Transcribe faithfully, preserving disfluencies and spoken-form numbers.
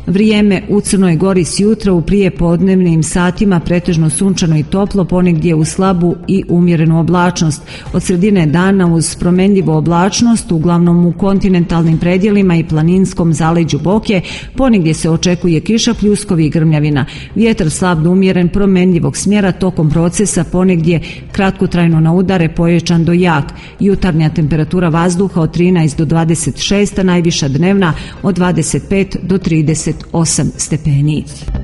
Vrijeme u Crnoj Gori s jutra u prijepodnevnim satima pretežno sunčano i toplo, ponegdje u slabu i umjerenu oblačnost. Od sredine dana uz promenljivu oblačnost, uglavnom u kontinentalnim predjelima i planinskom zaleđu Boke, ponegdje se očekuje kiša, pljuskovi i grmljavina. Vjetar slab do umjeren promenljivog smjera, tokom procesa ponegdje kratkotrajno na udare pojačan do jak. Jutarnja temperatura vazduha od trinaest do dvadeset šest, a najviša dnevna od dvadeset pet do trideset osam stepeni.